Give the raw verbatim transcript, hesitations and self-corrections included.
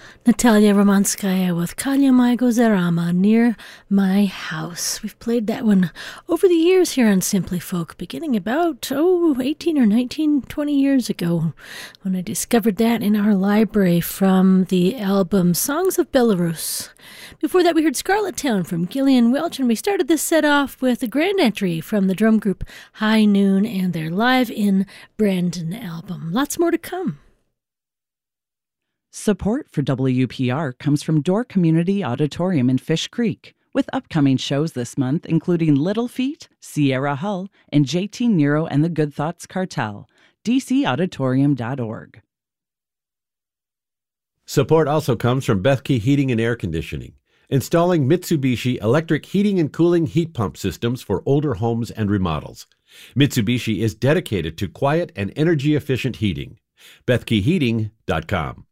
Natalia Romanskaya with Kanya Maigo Zarama, Near My House. We've played that one over the years here on Simply Folk, beginning about, oh, eighteen or nineteen, twenty years ago, when I discovered that in our library from the album Songs of Belarus. Before that, we heard Scarlet Town from Gillian Welch, and we started this set off with a grand entry from the drum group High Noon and their Live in Brandon album. Lots more to come. Support for W P R comes from Door Community Auditorium in Fish Creek, with upcoming shows this month including Little Feat, Sierra Hull, and J T Nero and the Good Thoughts Cartel. d c auditorium dot org. Support also comes from Bethke Heating and Air Conditioning, installing Mitsubishi electric heating and cooling heat pump systems for older homes and remodels. Mitsubishi is dedicated to quiet and energy-efficient heating. Bethke Heating dot com.